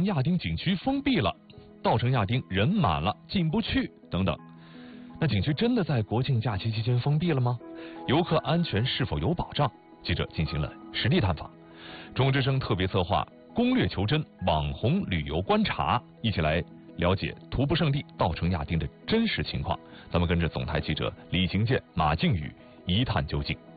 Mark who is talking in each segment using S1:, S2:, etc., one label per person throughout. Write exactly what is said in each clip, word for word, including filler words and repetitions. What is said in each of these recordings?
S1: 亚丁景区封闭了，稻城亚丁人满了进不去等等。那景区真的在国庆假期期间封闭了吗？游客安全是否有保障？记者进行了实地探访。中国之声特别策划攻略求真网红旅游观察，一起来了解徒步圣地稻城亚丁的真实情况。咱们跟着总台记者李行健、马靖宇一探究竟。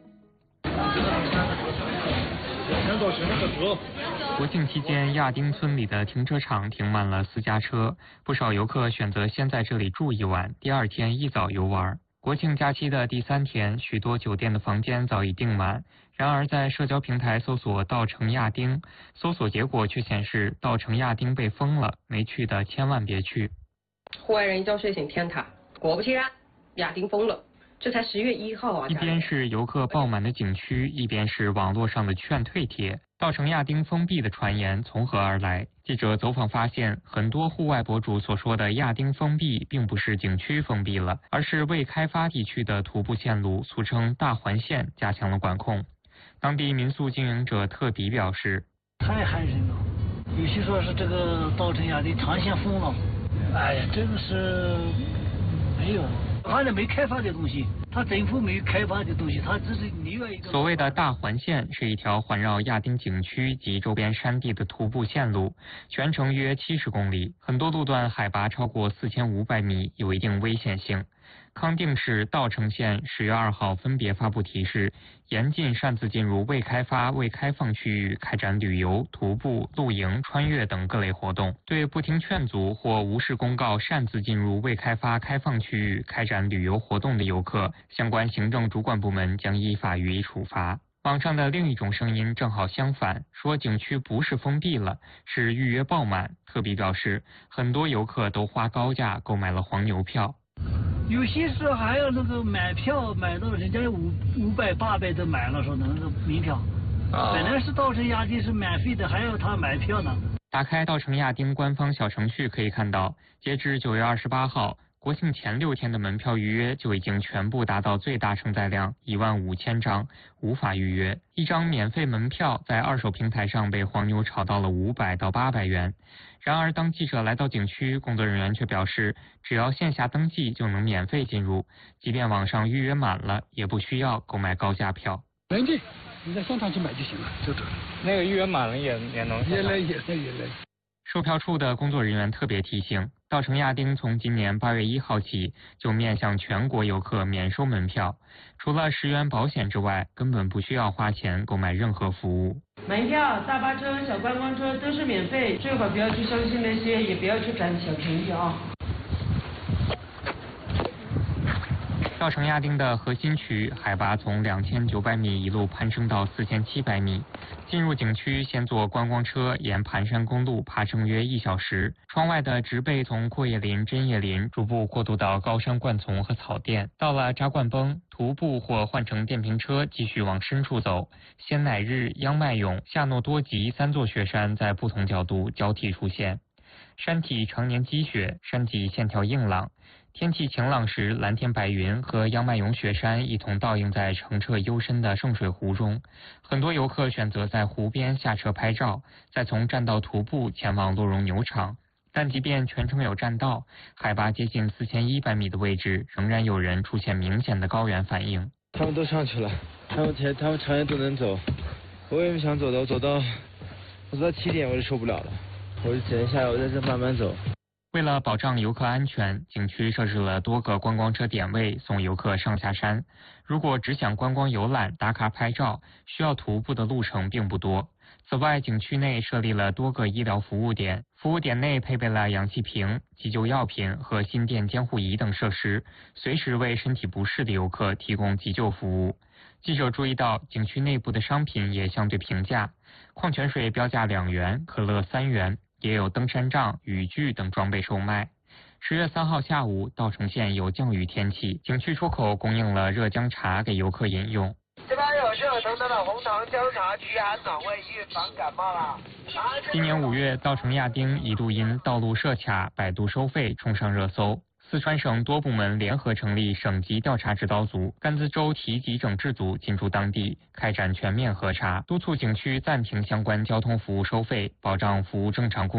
S2: 国庆期间，亚丁村里的停车场停满了私家车，不少游客选择先在这里住一晚，第二天一早游玩。国庆假期的第三天，许多酒店的房间早已订满。然而，在社交平台搜索稻城亚丁，搜索结果却显示稻城亚丁被封了，没去的千万别去。
S3: 户外人一觉睡醒天塌，果不其然，亚丁封了。这才十月一号啊！
S2: 一边是游客爆满的景区，一边是网络上的劝退帖。稻城亚丁封闭的传言从何而来？记者走访发现，很多户外博主所说的亚丁封闭，并不是景区封闭了，而是未开发地区的徒步线路，俗称大环线，加强了管控。当地民宿经营者特迪表示：“
S4: 太害人了，有些说是这个稻城亚丁长线封了，哎呀，这个是没有。”反正没开发的东西，它政府没有开发的东西，它只是另外一个。
S2: 所谓的大环线是一条环绕亚丁景区及周边山地的徒步线路，全程约七十公里，很多路段海拔超过四千五百米，有一定危险性。康定市稻城县十月二号分别发布提示，严禁擅自进入未开发、未开放区域开展旅游、徒步、露营、穿越等各类活动。对不听劝阻或无视公告擅自进入未开发、开放区域开展旅游活动的游客，相关行政主管部门将依法予以处罚。网上的另一种声音正好相反，说景区不是封闭了，是预约爆满。特别表示，很多游客都花高价购买了黄牛票。
S4: 有些时候还要那个买票，买到人家五五百、八百都买了，说那个门票，啊、本来是稻城亚丁是免费的，还要他买票呢。
S2: 打开稻城亚丁官方小程序可以看到，截至九月二十八号，国庆前六天的门票预约就已经全部达到最大承载量一万五千张，无法预约。一张免费门票在二手平台上被黄牛炒到了五百到八百元。然而，当记者来到景区，工作人员却表示，只要线下登记就能免费进入，即便网上预约满了，也不需要购买高价票。
S4: 能进，你在现场去买就行了，就这。
S5: 那个预约满了也也能。
S4: 也来也来也来。
S2: 售票处的工作人员特别提醒，稻城亚丁从今年八月一号起就面向全国游客免收门票，除了十元保险之外，根本不需要花钱购买任何服务。
S6: 门票、大巴车、小观光车都是免费，最好不要去相信那些，也不要去占小便宜啊。
S2: 稻城亚丁的核心区海拔从两千九百米一路攀升到四千七百米。进入景区，先坐观光车沿盘山公路爬升约一小时。窗外的植被从阔叶林、针叶林逐步过渡到高山灌丛和草甸。到了扎灌崩，徒步或换乘电瓶车继续往深处走。仙乃日、央麦勇、夏诺多吉三座雪山在不同角度交替出现。山体常年积雪，山脊线条硬朗。天气晴朗时，蓝天白云和央麦勇雪山一同倒映在澄澈幽深的圣水湖中。很多游客选择在湖边下车拍照，再从栈道徒步前往洛绒牛场。但即便全程有栈道，海拔接近四千一百米的位置，仍然有人出现明显的高原反应。
S7: 他们都上去了，他们天他们常年都能走，我也不想走的，我走到我走到起点我就受不了了，我就只能下来，我在这慢慢走。
S2: 为了保障游客安全，景区设置了多个观光车点位，送游客上下山。如果只想观光游览、打卡拍照，需要徒步的路程并不多。此外，景区内设立了多个医疗服务点，服务点内配备了氧气瓶、急救药品和心电监护仪等设施，随时为身体不适的游客提供急救服务。记者注意到，景区内部的商品也相对平价，矿泉水标价两元，可乐三元。也有登山杖、雨具等装备售卖。十月三号下午，稻城县有降雨天气，景区出口供应了热姜茶给游客饮用。
S8: 这边有热腾腾的红糖姜茶，驱寒暖胃，预防感冒啦。
S2: 今年五月，稻城亚丁一度因道路设卡、摆渡收费冲上热搜。四川省多部门联合成立省级调查指导组，甘孜州提级整治组进驻当地，开展全面核查，督促景区暂停相关交通服务收费，保障服务正常供